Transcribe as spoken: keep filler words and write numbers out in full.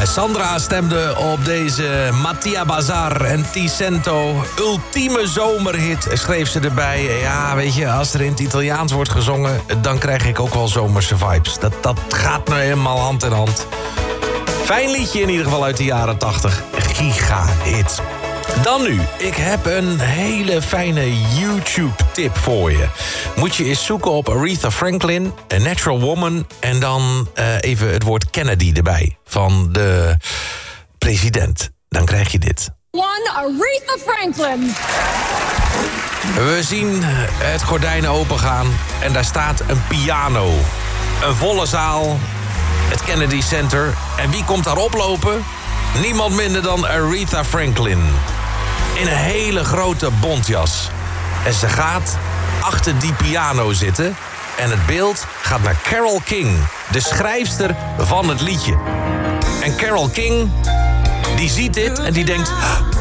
Sandra stemde op deze Mattia Bazar en Ticento. Ultieme zomerhit, schreef ze erbij. Ja, weet je, als er in het Italiaans wordt gezongen, dan krijg ik ook wel zomerse vibes. Dat, dat gaat nou helemaal hand in hand. Fijn liedje in ieder geval uit de jaren tachtig. Giga-hit. Dan nu, ik heb een hele fijne YouTube-tip voor je. Moet je eens zoeken op Aretha Franklin, A Natural Woman... en dan uh, even het woord Kennedy erbij, van de president. Dan krijg je dit. One Aretha Franklin. We zien het gordijn opengaan en daar staat een piano. Een volle zaal, het Kennedy Center. En wie komt daar oplopen? Niemand minder dan Aretha Franklin. In een hele grote bontjas. En ze gaat achter die piano zitten. En het beeld gaat naar Carole King, de schrijfster van het liedje. En Carole King, die ziet dit en die denkt...